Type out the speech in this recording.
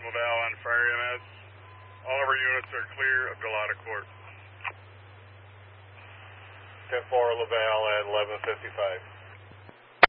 Laval on fire EMS. All of our units are clear of Galata Court. 10-4 Laval at 11:55.